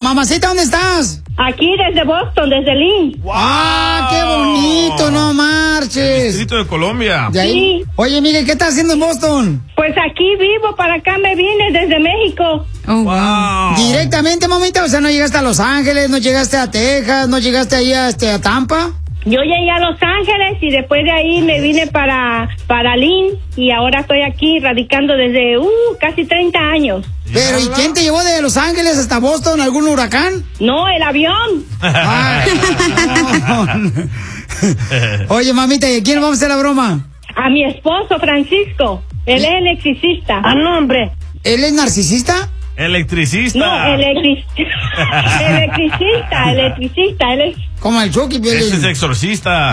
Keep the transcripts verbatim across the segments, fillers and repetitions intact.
mamacita, ¿dónde estás? Aquí desde Boston, desde Lynn. Wow. ¡Ah, qué bonito! ¡No marches! Distrito de Colombia. De ahí. Sí. Oye, Miguel, ¿qué estás haciendo en Boston? Pues aquí vivo, para acá me vine desde México. Oh, Wow. ¿Directamente, mamita? O sea, ¿no llegaste a Los Ángeles, no llegaste a Texas, no llegaste ahí a, este, a Tampa? Yo llegué a Los Ángeles y después de ahí me vine para, para Lynn y ahora estoy aquí radicando desde uh, casi treinta años. Pero, ¿y quién te llevó de Los Ángeles hasta Boston? ¿Algún huracán? No, el avión. Ay, no. Oye, mamita, ¿y a quién vamos a hacer la broma? A mi esposo, Francisco. Él es electricista. A nombre. ¿Él es narcisista? Electricista. No, electric... electricista, electricista. Él es... Como el Chucky, Piolín. Ese es exorcista.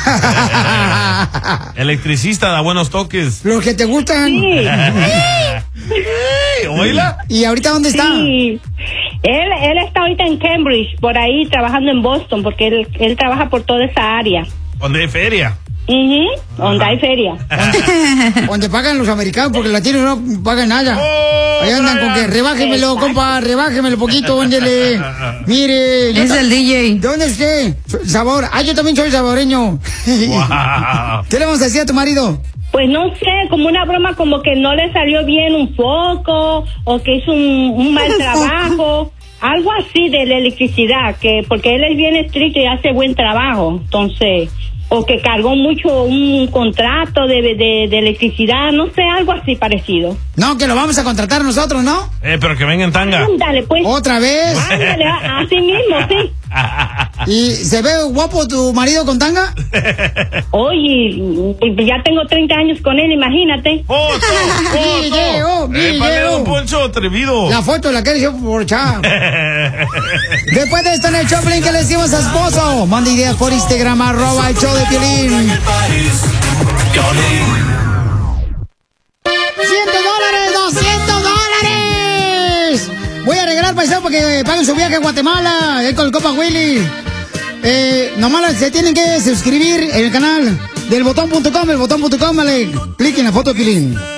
Ah. Electricista, da buenos toques. Los que te gustan. Sí. Ey, ¿oíla? ¿Y ahorita dónde está? Sí. Él, él está ahorita en Cambridge, por ahí, trabajando en Boston, porque él, él trabaja por toda esa área. ¿Dónde hay feria? Mhm, donde hay feria. Donde pagan los americanos, porque los latinos no pagan nada. Oh, Ahí andan con que rebájemelo, Exacto. compa, rebájemelo poquito, óndele. Mire. Es el D J. ¿Dónde es usted? So- Sabor. Ah, yo también soy saboreño. Wow. ¿Qué le vamos a decir a tu marido? Pues no sé, como una broma, como que no le salió bien un foco, o que hizo un, un mal trabajo, algo así de la electricidad, que porque él es bien estricto y hace buen trabajo, entonces, o que cargó mucho un contrato de, de, de electricidad, no sé, algo así parecido. No, que lo vamos a contratar nosotros, ¿no? Eh, pero que venga en tanga. Ándale, pues. ¿Otra vez? Ándale, a- así mismo, sí. ¿Y se ve guapo tu marido con tanga? Oye, ya tengo treinta años con él, imagínate. ¡Foto! Video, ¡Foto! ¡Épale, video. don Poncho, atrevido! La foto la que hizo por chat. Después de esto en el Choplin, ¿qué le decimos a su esposo? Manda ideas por Instagram, arroba el show de Piolín. ¡Cientos dólares! ¡Doscientos dólares! Voy a regalar paisano para que paguen su viaje a Guatemala. Ahí con el compa Willy. Eh, nomás se tienen que suscribir en el canal del botón punto com, el botón punto com, vale. Clic en la foto de Piolín.